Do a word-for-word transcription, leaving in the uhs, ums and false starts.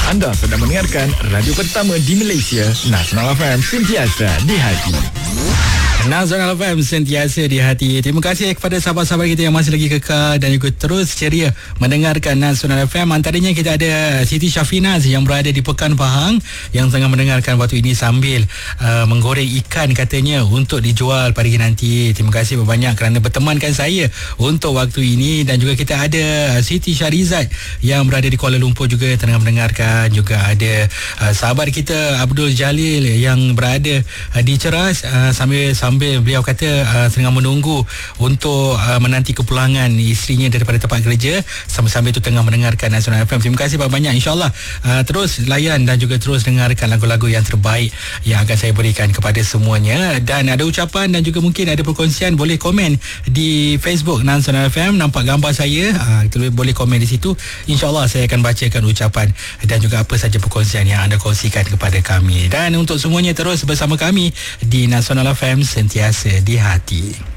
Anda sedang mendengarkan radio pertama di Malaysia, Nasional F M, sentiasa di hati. Nasional F M, sentiasa di hati. Terima kasih kepada sahabat-sahabat kita yang masih lagi kekal dan juga terus ceria mendengarkan Nasional F M. Antaranya kita ada Siti Syafinaz yang berada di Pekan Pahang, yang tengah mendengarkan waktu ini sambil uh, menggoreng ikan katanya untuk dijual pagi nanti. Terima kasih banyak kerana bertemankan saya untuk waktu ini. Dan juga kita ada Siti Syarizat yang berada di Kuala Lumpur juga tengah mendengarkan. Juga ada uh, sahabat kita Abdul Jalil yang berada uh, di Ceras uh, sambil sambil beliau kata uh, tengah menunggu untuk uh, menanti kepulangan isterinya daripada tempat kerja, sambil-sambil itu tengah mendengarkan Nasional F M. Terima kasih banyak. InsyaAllah uh, terus layan dan juga terus dengarkan lagu-lagu yang terbaik yang akan saya berikan kepada semuanya. Dan ada ucapan dan juga mungkin ada perkongsian, boleh komen di Facebook Nasional F M. Nampak gambar saya, uh, boleh komen di situ. InsyaAllah saya akan bacakan ucapan dan juga apa saja perkongsian yang anda kongsikan kepada kami. Dan untuk semuanya terus bersama kami di Nasional F M, sentiasa di hati.